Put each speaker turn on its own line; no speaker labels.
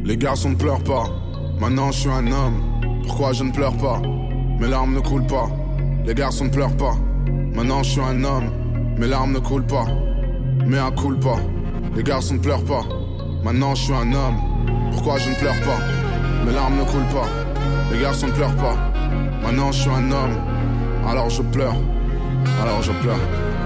Les garçons ne pleurent pas, maintenant je suis un homme. Pourquoi je ne pleure pas? Mes larmes ne coulent pas. Les garçons ne pleurent pas, maintenant je suis un homme. Mes larmes ne coulent pas, mais un coule pas. Les garçons ne pleurent pas, maintenant je suis un homme. Pourquoi je ne pleure pas? Mes larmes ne coulent pas. Les garçons ne pleurent pas, maintenant je suis un homme. Alors je pleure, alors je pleure.